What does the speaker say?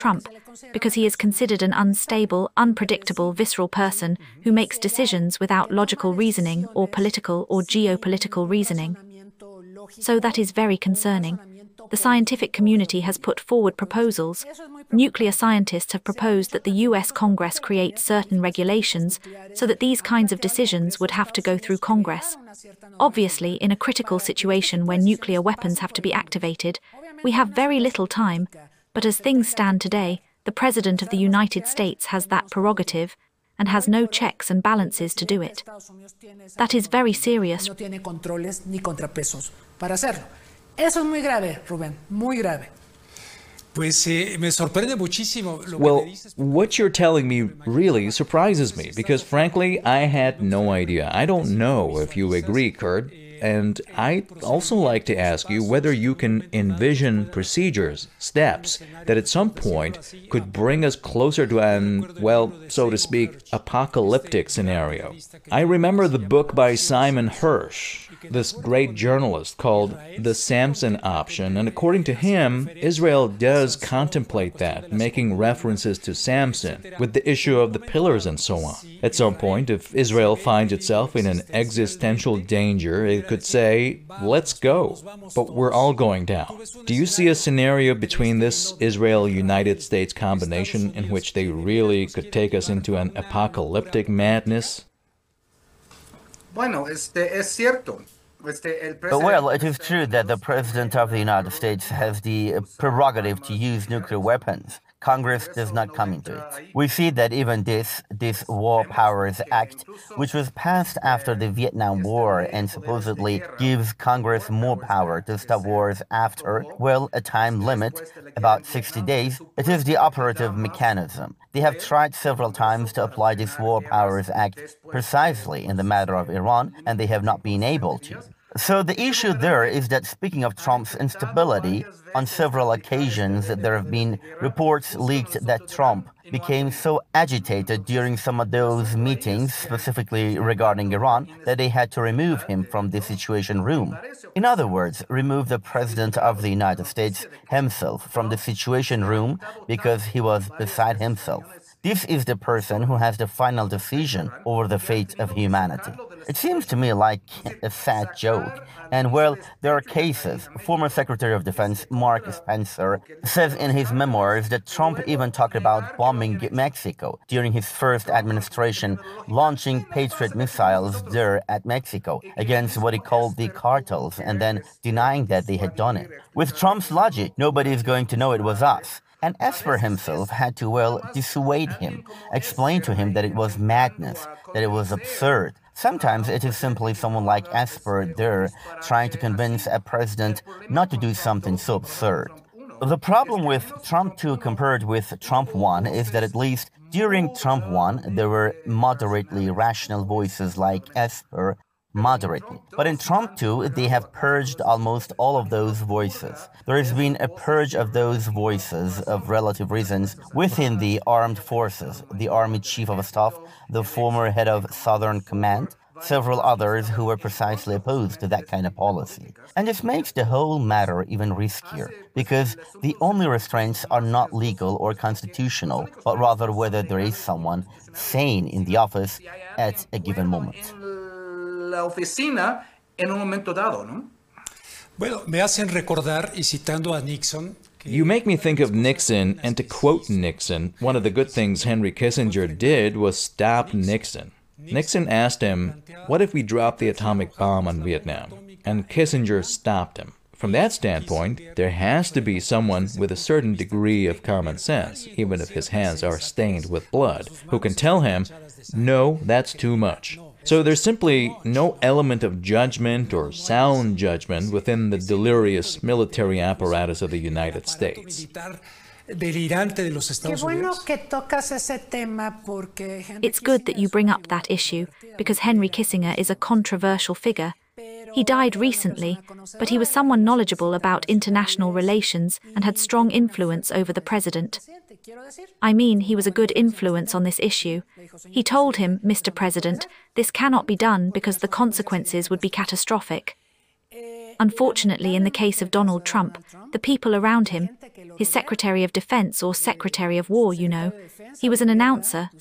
Trump, because he is considered an unstable, unpredictable, visceral person who makes decisions without logical reasoning or political or geopolitical reasoning. So that is very concerning. The scientific community has put forward proposals. Nuclear scientists have proposed that the US Congress create certain regulations so that these kinds of decisions would have to go through Congress. Obviously, in a critical situation where nuclear weapons have to be activated, we have very little time, but as things stand today, the President of the United States has that prerogative and has no checks and balances to do it. That is very serious. Eso es muy grave, Rubén, muy grave. Well, what you're telling me really surprises me, because frankly, I had no idea. I don't know if you agree, Kurt. And I'd also like to ask you whether you can envision procedures, steps, that at some point could bring us closer to an, well, so to speak, apocalyptic scenario. I remember the book by Simon Hirsch, this great journalist, called The Samson Option, and according to him, Israel does contemplate that, making references to Samson, with the issue of the pillars and so on. At some point, if Israel finds itself in an existential danger, it could say, let's go, but we're all going down. Do you see a scenario between this Israel-United States combination in which they really could take us into an apocalyptic madness? Bueno, es cierto. Well, it is true that the President of the United States has the prerogative to use nuclear weapons. Congress does not come into it. We see that even this War Powers Act, which was passed after the Vietnam War and supposedly gives Congress more power to stop wars after, well, a time limit, about 60 days, it is the operative mechanism. They have tried several times to apply this War Powers Act precisely in the matter of Iran, and they have not been able to. So the issue there is that, speaking of Trump's instability, on several occasions there have been reports leaked that Trump became so agitated during some of those meetings, specifically regarding Iran, that they had to remove him from the Situation Room. In other words, remove the President of the United States himself from the Situation Room because he was beside himself. This is the person who has the final decision over the fate of humanity. It seems to me like a sad joke. And well, there are cases. Former Secretary of Defense Mark Spencer says in his memoirs that Trump even talked about bombing Mexico during his first administration, launching Patriot missiles there at Mexico against what he called the cartels, and then denying that they had done it. With Trump's logic, nobody is going to know it was us. And Esper himself had to, well, dissuade him, explain to him that it was madness, that it was absurd. Sometimes it is simply someone like Esper there trying to convince a president not to do something so absurd. The problem with Trump 2 compared with Trump 1 is that at least during Trump 1 there were moderately rational voices like Esper, moderately. But in Trump 2, they have purged almost all of those voices. There has been a purge of those voices of relative reasons within the armed forces, the Army Chief of Staff, the former head of Southern Command, several others who were precisely opposed to that kind of policy. And this makes the whole matter even riskier, because the only restraints are not legal or constitutional, but rather whether there is someone sane in the office at a given moment. La oficina en un momento dado, ¿no? Bueno, me hacen recordar, y citando a Nixon, you make me think of Nixon, and to quote Nixon, one of the good things Henry Kissinger did was stop Nixon. Nixon asked him, what if we drop the atomic bomb on Vietnam? And Kissinger stopped him. From that standpoint, there has to be someone with a certain degree of common sense, even if his hands are stained with blood, who can tell him, no, that's too much. So there's simply no element of judgment or sound judgment within the delirious military apparatus of the United States. It's good that you bring up that issue, because Henry Kissinger is a controversial figure. He died recently, but he was someone knowledgeable about international relations and had strong influence over the president. I mean, he was a good influence on this issue. He told him, Mr. President, this cannot be done because the consequences would be catastrophic. Unfortunately, in the case of Donald Trump, the people around him, his Secretary of Defense or Secretary of War, he was an announcer,